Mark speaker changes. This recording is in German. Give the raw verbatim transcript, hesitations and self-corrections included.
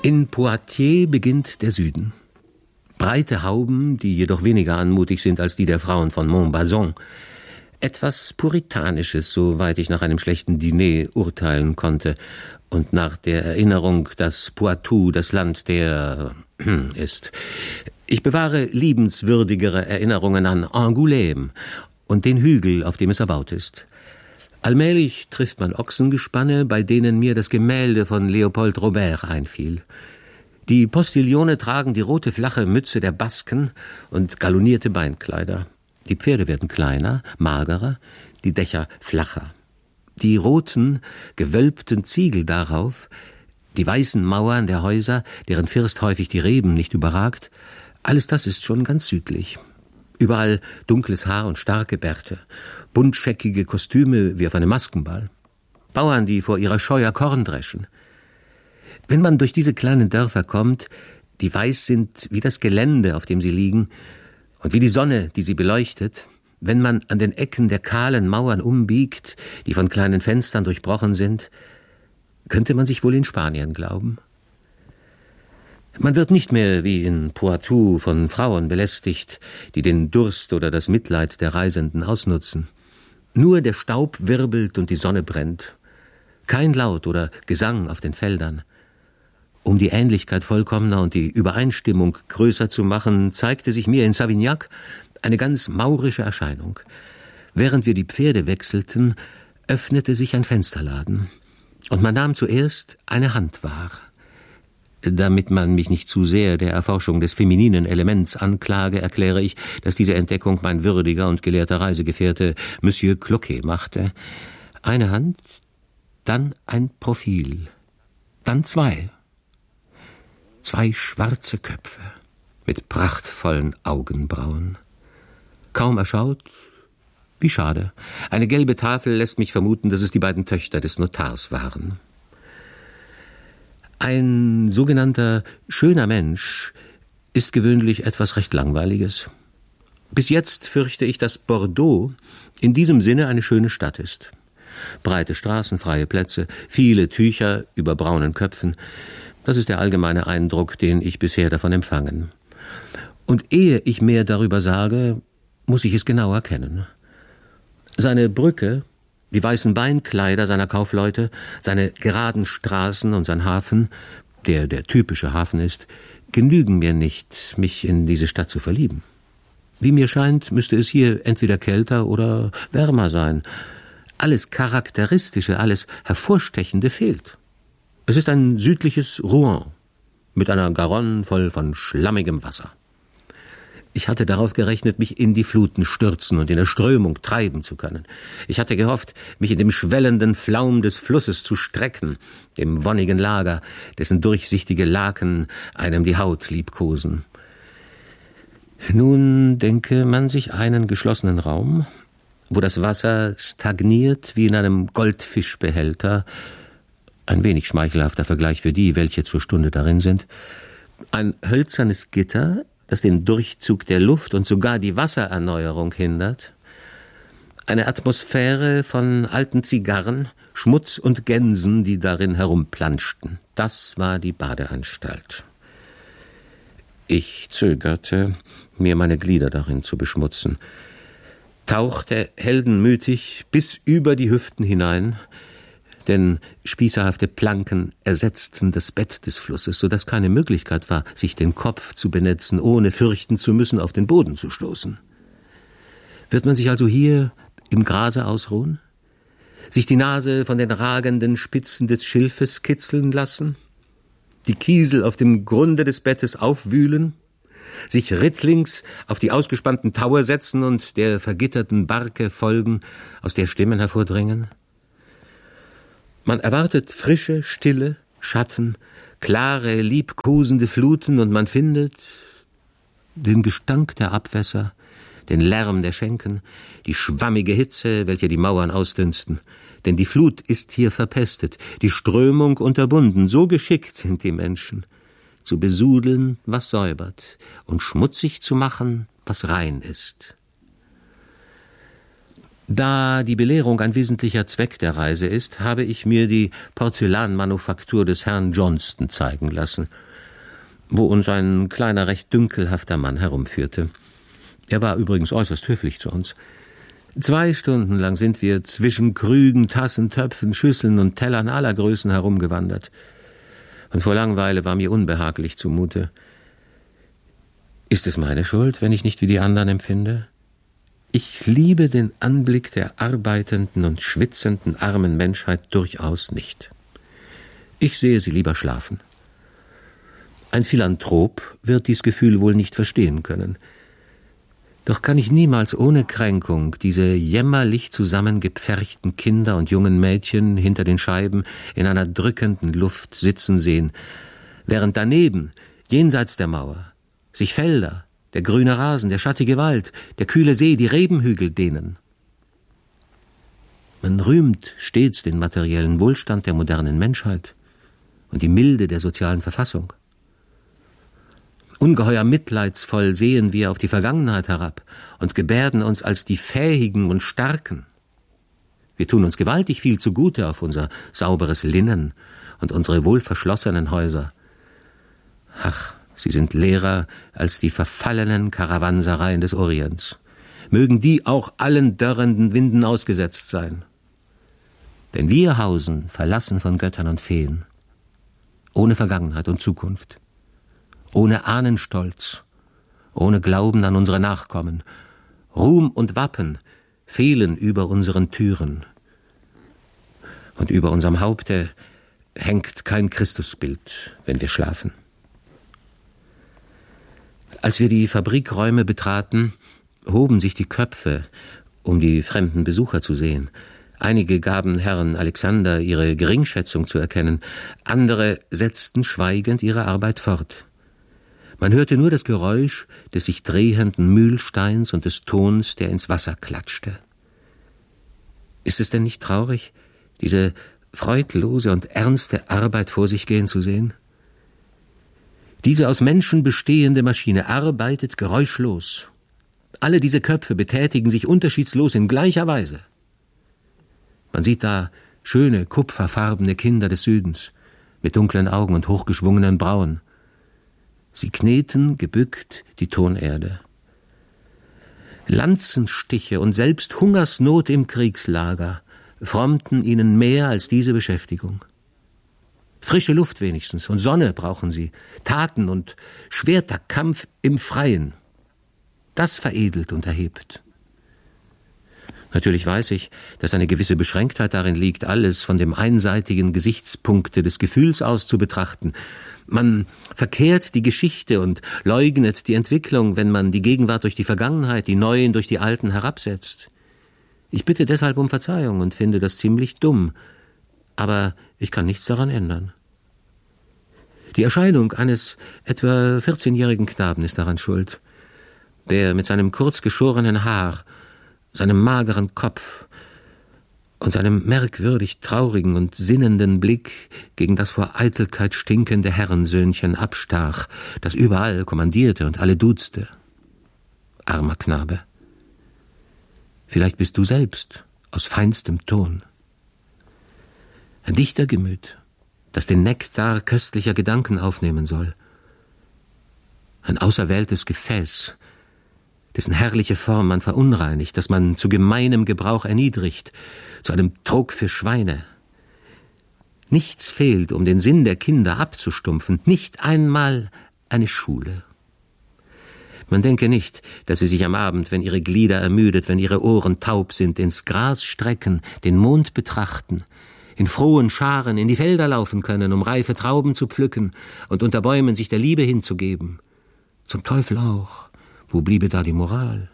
Speaker 1: In Poitiers beginnt der Süden. Breite Hauben, die jedoch weniger anmutig sind als die der Frauen von Montbazon. Etwas Puritanisches, soweit ich nach einem schlechten Diner urteilen konnte, und nach der Erinnerung, dass Poitou das Land der ist. Ich bewahre liebenswürdigere Erinnerungen an Angoulême und den Hügel, auf dem es erbaut ist. Allmählich trifft man Ochsengespanne, bei denen mir das Gemälde von Leopold Robert einfiel. Die Postillone tragen die rote flache Mütze der Basken und galonierte Beinkleider. Die Pferde werden kleiner, magerer, die Dächer flacher. Die roten, gewölbten Ziegel darauf, die weißen Mauern der Häuser, deren First häufig die Reben nicht überragt, alles das ist schon ganz südlich. Überall dunkles Haar und starke Bärte, buntscheckige Kostüme wie auf einem Maskenball, Bauern, die vor ihrer Scheuer Korn dreschen. Wenn man durch diese kleinen Dörfer kommt, die weiß sind wie das Gelände, auf dem sie liegen, und wie die Sonne, die sie beleuchtet, wenn man an den Ecken der kahlen Mauern umbiegt, die von kleinen Fenstern durchbrochen sind, könnte man sich wohl in Spanien glauben. Man wird nicht mehr wie in Poitou von Frauen belästigt, die den Durst oder das Mitleid der Reisenden ausnutzen. Nur der Staub wirbelt und die Sonne brennt. Kein Laut oder Gesang auf den Feldern. Um die Ähnlichkeit vollkommener und die Übereinstimmung größer zu machen, zeigte sich mir in Savignac eine ganz maurische Erscheinung. Während wir die Pferde wechselten, öffnete sich ein Fensterladen, und man nahm zuerst eine Hand wahr. Damit man mich nicht zu sehr der Erforschung des femininen Elements anklage, erkläre ich, dass diese Entdeckung mein würdiger und gelehrter Reisegefährte Monsieur Cloquet machte. Eine Hand, dann ein Profil, dann zwei. Zwei schwarze Köpfe mit prachtvollen Augenbrauen. Kaum erschaut, wie schade. Eine gelbe Tafel lässt mich vermuten, dass es die beiden Töchter des Notars waren. Ein sogenannter schöner Mensch ist gewöhnlich etwas recht Langweiliges. Bis jetzt fürchte ich, dass Bordeaux in diesem Sinne eine schöne Stadt ist. Breite Straßen, freie Plätze, viele Tücher über braunen Köpfen. Das ist der allgemeine Eindruck, den ich bisher davon empfangen. Und ehe ich mehr darüber sage, muss ich es genauer kennen. Seine Brücke, die weißen Beinkleider seiner Kaufleute, seine geraden Straßen und sein Hafen, der der typische Hafen ist, genügen mir nicht, mich in diese Stadt zu verlieben. Wie mir scheint, müsste es hier entweder kälter oder wärmer sein. Alles Charakteristische, alles Hervorstechende fehlt. Es ist ein südliches Rouen mit einer Garonne voll von schlammigem Wasser. Ich hatte darauf gerechnet, mich in die Fluten stürzen und in der Strömung treiben zu können. Ich hatte gehofft, mich in dem schwellenden Flaum des Flusses zu strecken, dem wonnigen Lager, dessen durchsichtige Laken einem die Haut liebkosen. Nun denke man sich einen geschlossenen Raum, wo das Wasser stagniert wie in einem Goldfischbehälter, ein wenig schmeichelhafter Vergleich für die, welche zur Stunde darin sind, ein hölzernes Gitter, das den Durchzug der Luft und sogar die Wassererneuerung hindert, eine Atmosphäre von alten Zigarren, Schmutz und Gänsen, die darin herumplanschten. Das war die Badeanstalt. Ich zögerte, mir meine Glieder darin zu beschmutzen, tauchte heldenmütig bis über die Hüften hinein, denn spießerhafte Planken ersetzten das Bett des Flusses, so dass keine Möglichkeit war, sich den Kopf zu benetzen, ohne fürchten zu müssen, auf den Boden zu stoßen. Wird man sich also hier im Grase ausruhen? Sich die Nase von den ragenden Spitzen des Schilfes kitzeln lassen? Die Kiesel auf dem Grunde des Bettes aufwühlen? Sich rittlings auf die ausgespannten Taue setzen und der vergitterten Barke folgen, aus der Stimmen hervordringen? Man erwartet frische, stille Schatten, klare, liebkosende Fluten, und man findet den Gestank der Abwässer, den Lärm der Schenken, die schwammige Hitze, welche die Mauern ausdünsten. Denn die Flut ist hier verpestet, die Strömung unterbunden. So geschickt sind die Menschen, zu besudeln, was säubert, und schmutzig zu machen, was rein ist. Da die Belehrung ein wesentlicher Zweck der Reise ist, habe ich mir die Porzellanmanufaktur des Herrn Johnston zeigen lassen, wo uns ein kleiner, recht dünkelhafter Mann herumführte. Er war übrigens äußerst höflich zu uns. Zwei Stunden lang sind wir zwischen Krügen, Tassen, Töpfen, Schüsseln und Tellern aller Größen herumgewandert. Und vor Langeweile war mir unbehaglich zumute. Ist es meine Schuld, wenn ich nicht wie die anderen empfinde? Ich liebe den Anblick der arbeitenden und schwitzenden armen Menschheit durchaus nicht. Ich sehe sie lieber schlafen. Ein Philanthrop wird dies Gefühl wohl nicht verstehen können. Doch kann ich niemals ohne Kränkung diese jämmerlich zusammengepferchten Kinder und jungen Mädchen hinter den Scheiben in einer drückenden Luft sitzen sehen, während daneben, jenseits der Mauer, sich Felder, der grüne Rasen, der schattige Wald, der kühle See, die Rebenhügel dehnen. Man rühmt stets den materiellen Wohlstand der modernen Menschheit und die Milde der sozialen Verfassung. Ungeheuer mitleidsvoll sehen wir auf die Vergangenheit herab und gebärden uns als die Fähigen und Starken. Wir tun uns gewaltig viel zugute auf unser sauberes Linnen und unsere wohlverschlossenen Häuser. Ach, sie sind leerer als die verfallenen Karawansereien des Orients. Mögen die auch allen dörrenden Winden ausgesetzt sein. Denn wir hausen verlassen von Göttern und Feen, ohne Vergangenheit und Zukunft, ohne Ahnenstolz, ohne Glauben an unsere Nachkommen. Ruhm und Wappen fehlen über unseren Türen. Und über unserem Haupte hängt kein Christusbild, wenn wir schlafen. Als wir die Fabrikräume betraten, hoben sich die Köpfe, um die fremden Besucher zu sehen. Einige gaben Herrn Alexander ihre Geringschätzung zu erkennen, andere setzten schweigend ihre Arbeit fort. Man hörte nur das Geräusch des sich drehenden Mühlsteins und des Tons, der ins Wasser klatschte. Ist es denn nicht traurig, diese freudlose und ernste Arbeit vor sich gehen zu sehen? Diese aus Menschen bestehende Maschine arbeitet geräuschlos. Alle diese Köpfe betätigen sich unterschiedslos in gleicher Weise. Man sieht da schöne, kupferfarbene Kinder des Südens, mit dunklen Augen und hochgeschwungenen Brauen. Sie kneten, gebückt, die Tonerde. Lanzenstiche und selbst Hungersnot im Kriegslager frommten ihnen mehr als diese Beschäftigung. Frische Luft wenigstens und Sonne brauchen sie, Taten und schwerter Kampf im Freien. Das veredelt und erhebt. Natürlich weiß ich, dass eine gewisse Beschränktheit darin liegt, alles von dem einseitigen Gesichtspunkte des Gefühls aus zu betrachten. Man verkehrt die Geschichte und leugnet die Entwicklung, wenn man die Gegenwart durch die Vergangenheit, die Neuen durch die Alten herabsetzt. Ich bitte deshalb um Verzeihung und finde das ziemlich dumm, aber ich kann nichts daran ändern. Die Erscheinung eines etwa vierzehnjährigen Knaben ist daran schuld, der mit seinem kurz geschorenen Haar, seinem mageren Kopf und seinem merkwürdig traurigen und sinnenden Blick gegen das vor Eitelkeit stinkende Herrensöhnchen abstach, das überall kommandierte und alle duzte. Armer Knabe. Vielleicht bist du selbst aus feinstem Ton. Ein Dichtergemüt, das den Nektar köstlicher Gedanken aufnehmen soll. Ein auserwähltes Gefäß, dessen herrliche Form man verunreinigt, das man zu gemeinem Gebrauch erniedrigt, zu einem Trog für Schweine. Nichts fehlt, um den Sinn der Kinder abzustumpfen, nicht einmal eine Schule. Man denke nicht, dass sie sich am Abend, wenn ihre Glieder ermüdet, wenn ihre Ohren taub sind, ins Gras strecken, den Mond betrachten, in frohen Scharen in die Felder laufen können, um reife Trauben zu pflücken und unter Bäumen sich der Liebe hinzugeben. Zum Teufel auch. Wo bliebe da die Moral?